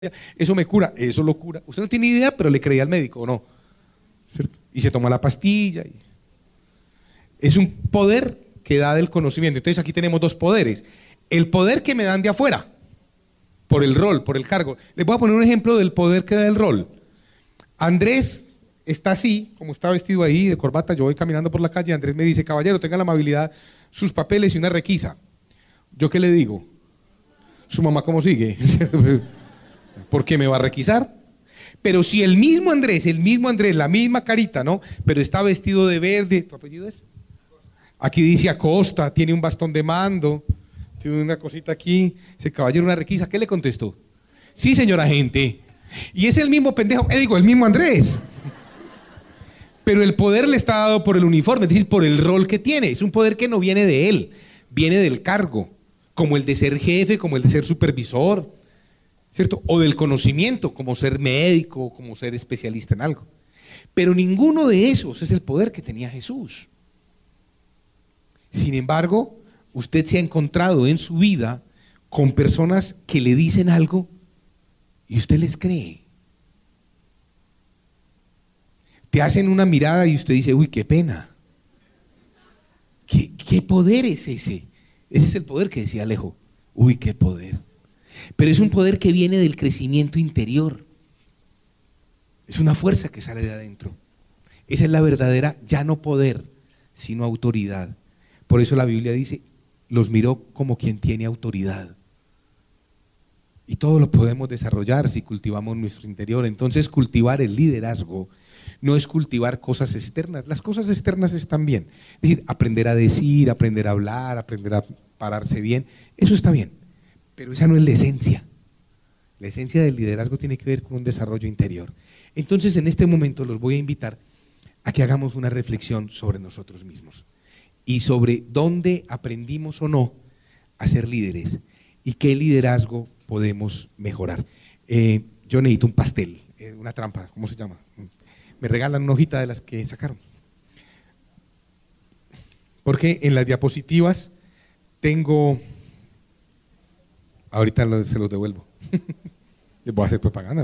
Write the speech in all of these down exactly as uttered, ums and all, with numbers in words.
eso me cura, eso lo cura. Usted no tiene idea, pero le creía al médico, ¿o no? ¿Cierto? Y se toma la pastilla. Y... es un poder que da del conocimiento. Entonces aquí tenemos dos poderes. El poder que me dan de afuera, por el rol, por el cargo. Les voy a poner un ejemplo del poder que da el rol. Andrés está así, como está vestido ahí, de corbata, yo voy caminando por la calle, Andrés me dice, caballero, tenga la amabilidad, sus papeles y una requisa. ¿Yo qué le digo? ¿Su mamá cómo sigue? ¿Por qué me va a requisar? Pero si el mismo Andrés, el mismo Andrés, la misma carita, ¿no? Pero está vestido de verde, ¿tu apellido es? Aquí dice Acosta, tiene un bastón de mando, tiene una cosita aquí, dice, caballero, una requisa. ¿Qué le contestó? Sí, señor agente. Y es el mismo pendejo, eh, digo, el mismo Andrés. Pero el poder le está dado por el uniforme, es decir, por el rol que tiene. Es un poder que no viene de él, viene del cargo, como el de ser jefe, como el de ser supervisor, ¿cierto? O del conocimiento, como ser médico, como ser especialista en algo. Pero ninguno de esos es el poder que tenía Jesús. Sin embargo, usted se ha encontrado en su vida con personas que le dicen algo y usted les cree. Te hacen una mirada y usted dice, uy, qué pena. ¿Qué, qué poder es ese? Ese es el poder que decía Alejo. Uy, qué poder. Pero es un poder que viene del crecimiento interior. Es una fuerza que sale de adentro. Esa es la verdadera, ya no poder, sino autoridad. Por eso la Biblia dice, los miró como quien tiene autoridad. Y todo lo podemos desarrollar si cultivamos nuestro interior. Entonces, cultivar el liderazgo no es cultivar cosas externas. Las cosas externas están bien. Es decir, aprender a decir, aprender a hablar, aprender a pararse bien, eso está bien. Pero esa no es la esencia. La esencia del liderazgo tiene que ver con un desarrollo interior. Entonces, en este momento los voy a invitar a que hagamos una reflexión sobre nosotros mismos y sobre dónde aprendimos o no a ser líderes y qué liderazgo podemos mejorar. Eh, yo necesito un pastel, eh, una trampa, ¿cómo se llama? Me regalan una hojita de las que sacaron. Porque en las diapositivas tengo, ahorita los, se los devuelvo, les voy a hacer propaganda.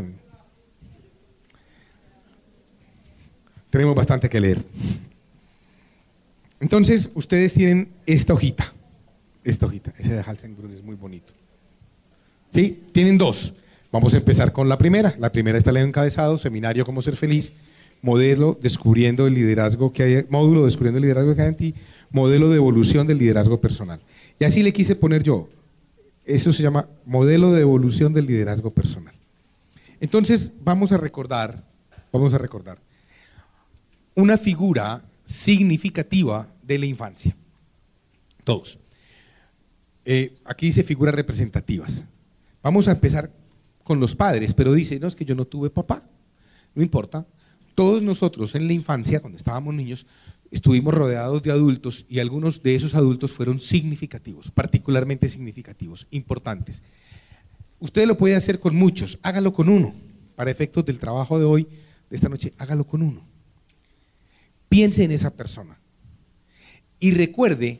Tenemos bastante que leer. Entonces, ustedes tienen esta hojita, esta hojita, ese de Halsengrun es muy bonito. ¿Sí? Tienen dos. Vamos a empezar con la primera. La primera está el encabezado, Seminario Cómo Ser Feliz, modelo descubriendo el liderazgo que hay, módulo descubriendo el liderazgo que hay en ti, modelo de evolución del liderazgo personal. Y así le quise poner yo, eso se llama modelo de evolución del liderazgo personal. Entonces vamos a recordar, vamos a recordar una figura significativa de la infancia. Todos. Eh, aquí dice figuras representativas. Vamos a empezar con los padres, pero dice, no, es que yo no tuve papá. No importa. Todos nosotros en la infancia, cuando estábamos niños, estuvimos rodeados de adultos y algunos de esos adultos fueron significativos, particularmente significativos, importantes. Usted lo puede hacer con muchos, hágalo con uno. Para efectos del trabajo de hoy, de esta noche, hágalo con uno. Piense en esa persona y recuerde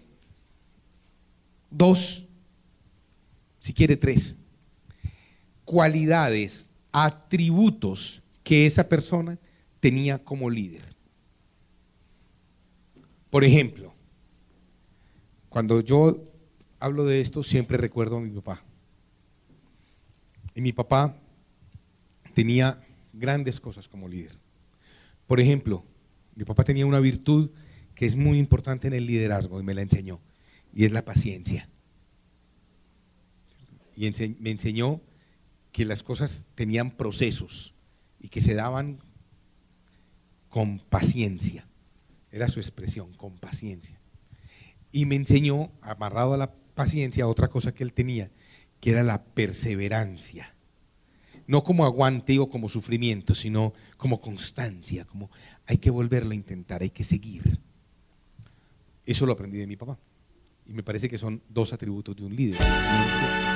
dos, si quiere tres, cualidades, atributos que esa persona tenía como líder. Por ejemplo, cuando yo hablo de esto siempre recuerdo a mi papá. Y mi papá tenía grandes cosas como líder. Por ejemplo, mi papá tenía una virtud que es muy importante en el liderazgo y me la enseñó, y es la paciencia. Y ense- me enseñó que las cosas tenían procesos y que se daban con paciencia. Era su expresión, con paciencia. Y me enseñó, amarrado a la paciencia, otra cosa que él tenía, que era la perseverancia. No como aguante o como sufrimiento, sino como constancia, como hay que volverlo a intentar, hay que seguir. Eso lo aprendí de mi papá. Y me parece que son dos atributos de un líder.